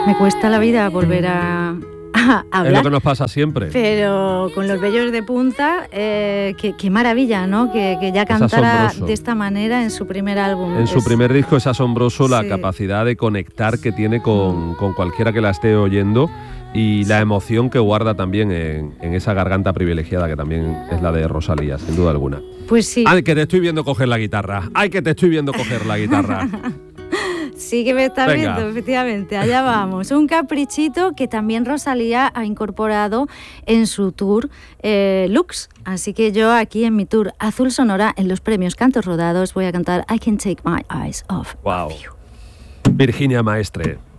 Me cuesta la vida volver a hablar. Es lo que nos pasa siempre. Pero con los vellos de punta, qué maravilla, ¿no? Que ya cantara de esta manera en su primer álbum. En su primer disco es asombroso la capacidad de conectar que tiene con cualquiera que la esté oyendo y la emoción que guarda también en esa garganta privilegiada que también es la de Rosalía, sin duda alguna. Pues sí. ¡Ay, que te estoy viendo coger la guitarra! ¡Ay, que te estoy viendo coger la guitarra! Sí que me está viendo, efectivamente, allá vamos. Un caprichito que también Rosalía ha incorporado en su tour Lux. Así que yo aquí en mi tour Azul Sonora, en los premios Cantos Rodados, voy a cantar I Can't Take My Eyes Off of You. Virginia Maestre.